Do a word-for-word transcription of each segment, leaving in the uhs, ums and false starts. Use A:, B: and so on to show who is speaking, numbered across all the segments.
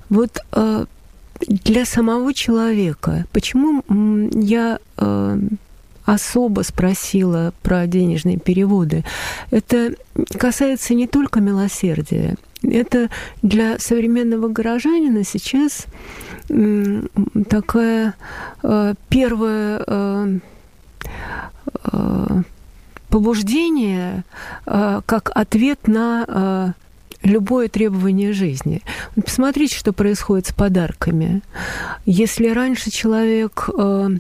A: Вот э, для самого человека, почему я э, особо спросила про денежные переводы, это касается не только милосердия. Это для современного горожанина сейчас э, такая э, первая... Э, э, побуждение э, как ответ на э, любое требование жизни. Посмотрите, что происходит с подарками. Если раньше человек э,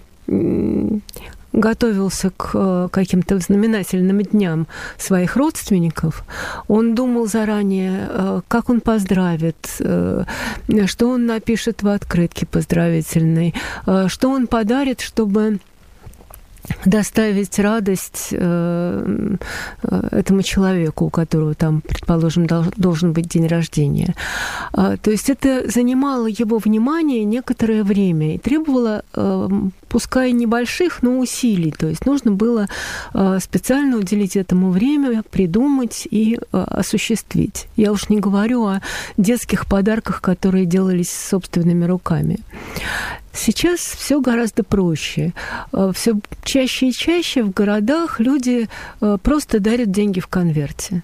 A: готовился к э, каким-то знаменательным дням своих родственников, он думал заранее, э, как он поздравит, э, что он напишет в открытке поздравительной, э, что он подарит, чтобы доставить радость э, этому человеку, у которого там, предположим, дол- должен быть день рождения. А, то есть это занимало его внимание некоторое время и требовало, э, пускай небольших, но усилий. То есть нужно было э, специально уделить этому время, придумать и э, осуществить. Я уж не говорю о детских подарках, которые делались собственными руками. Сейчас все гораздо проще. Все чаще и чаще в городах люди просто дарят деньги в конверте.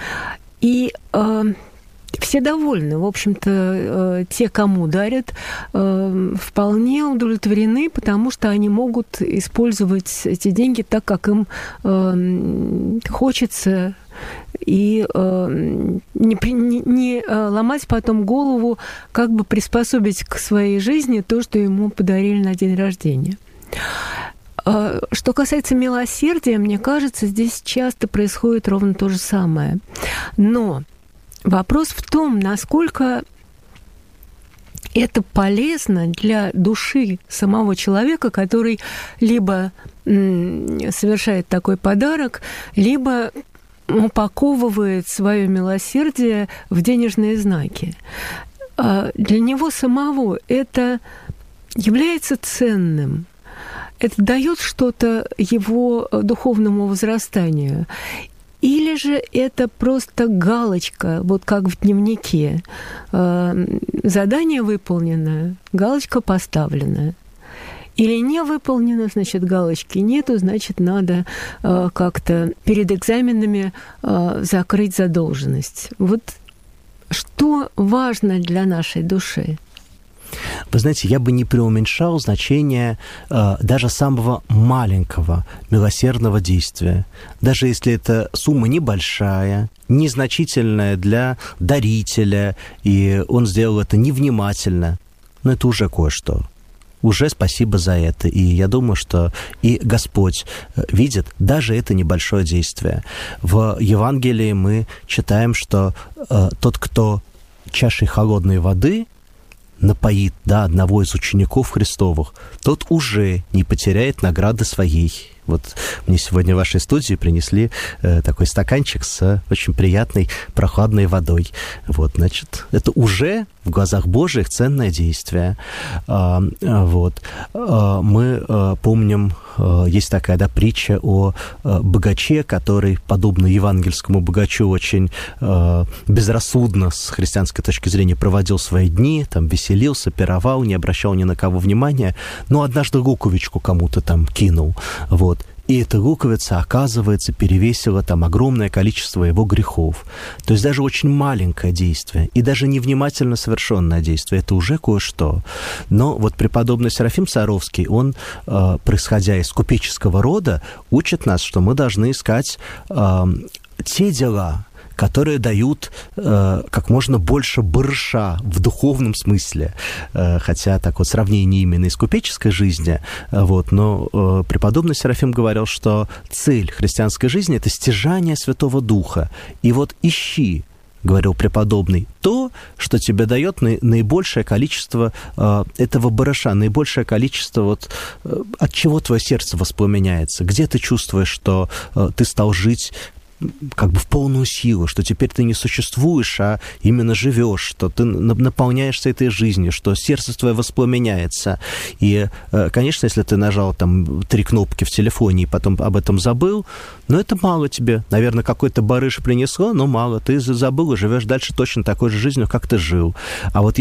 A: И э, все довольны. В общем-то, э, те, кому дарят, э, вполне удовлетворены, потому что они могут использовать эти деньги так, как им э, хочется, и э, не, не, не ломать потом голову, как бы приспособить к своей жизни то, что ему подарили на день рождения. Что касается милосердия, мне кажется, здесь часто происходит ровно то же самое. Но вопрос в том, насколько это полезно для души самого человека, который либо совершает такой подарок, либо упаковывает свое милосердие в денежные знаки. Для него самого это является ценным. Это дает что-то его духовному возрастанию. Или же это просто галочка, вот как в дневнике. Задание выполнено, галочка поставлена. Или не выполнено, значит, галочки нету, значит, надо э, как-то перед экзаменами э, закрыть задолженность. Вот что важно для нашей души?
B: Вы знаете, я бы не преуменьшал значение э, даже самого маленького милосердного действия. Даже если эта сумма небольшая, незначительная для дарителя, и он сделал это невнимательно, но это уже кое-что. Уже спасибо за это. И я думаю, что и Господь видит даже это небольшое действие. В Евангелии мы читаем, что э, тот, кто чашей холодной воды напоит, да, одного из учеников Христовых, тот уже не потеряет награды своей. Вот мне сегодня в вашей студии принесли э, такой стаканчик с очень приятной прохладной водой. Вот, значит, это уже в глазах Божьих ценное действие. А, вот. А, мы а, помним, а, есть такая, да, притча о а, богаче, который, подобно евангельскому богачу, очень а, безрассудно с христианской точки зрения проводил свои дни, там, веселился, пировал, не обращал ни на кого внимания, но однажды луковичку кому-то там кинул. Вот. И эта луковица, оказывается, перевесила там огромное количество его грехов. То есть даже очень маленькое действие, и даже невнимательно совершенное действие, это уже кое-что. Но вот преподобный Серафим Саровский, он, э, происходя из купеческого рода, учит нас, что мы должны искать э, те дела, которые дают э, как можно больше барыша в духовном смысле. Э, хотя так вот сравнение именно из купеческой жизни. Э, вот, но э, преподобный Серафим говорил, что цель христианской жизни – это стяжание Святого Духа. И вот ищи, говорил преподобный, то, что тебе дает наибольшее количество э, этого барыша, наибольшее количество, вот, э, от чего твое сердце воспламеняется, где ты чувствуешь, что э, ты стал жить как бы в полную силу, что теперь ты не существуешь, а именно живешь, что ты наполняешься этой жизнью, что сердце твое воспламеняется. И, конечно, если ты нажал там три кнопки в телефоне и потом об этом забыл, но это мало тебе. Наверное, какой-то барыш принесло, но мало. Ты забыл и живешь дальше точно такой же жизнью, как ты жил. А вот